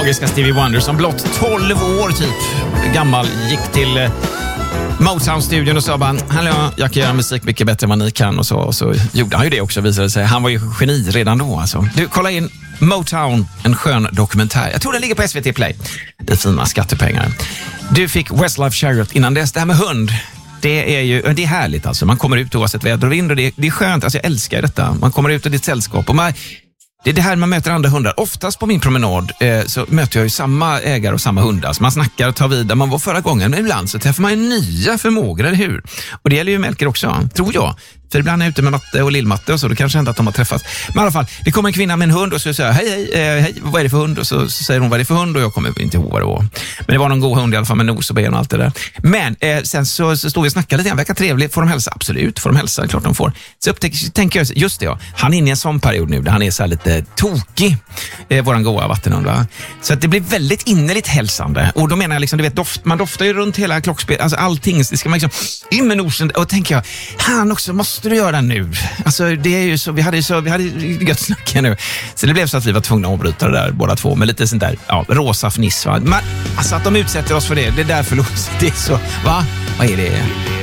magiska Stevie Wonder som blott 12 år typ gammal gick till Motown-studion och sa bara, hallå, jag kan göra musik mycket bättre än vad ni kan, och så gjorde han ju det också, visade sig. Han var ju geni redan då alltså. Du, kolla in Motown, en skön dokumentär. Jag tror den ligger på SVT Play. Det är fina skattepengar. Du fick Westlife Chariot innan dess. Det här med hund, det är härligt alltså. Man kommer ut oavsett väder och vind, och det är skönt. Alltså jag älskar detta. Man kommer ut i ditt sällskap och det är det här man möter andra hundar. Oftast på min promenad så möter jag ju samma ägare och samma hundar. Så man snackar och tar vidare. Man var förra gången, men ibland så träffar man ju nya förmågor, eller hur? Och det gäller ju Melker också, tror jag. För ibland är jag ute med Matte och Lillmatte och så, då kanske inte att de har träffats. Men i alla fall, det kommer en kvinna med en hund och så säger jag, hej, vad är det för hund? Och så säger hon, vad är det för hund? Och jag kommer inte ihåg vad det var. Men det var någon god hund i alla fall, med nos och ben och allt det där. Men sen så stod vi och snackade lite grann, verkar trevligt. Får de hälsa? Absolut, får de hälsa? Klart de får. Så tänker jag, just det, ja. Han är inne i en sån period nu där han är så här lite tokig, våran goa vattenhund, va? Så att det blir väldigt innerligt hälsande. Och då menar jag liksom, du vet, man doftar ju runt hela klockspel, alltså allting, det ska man liksom in med nosen. Och tänker jag, han också, måste du göra nu? Alltså det är ju så, vi hade gött snack här nu. Så det blev så att vi var tvungna att avbryta det där båda två med lite sånt där, ja, rosa fniss, va? Men alltså att de utsätter oss för det är därför det är så, va? Vad är det?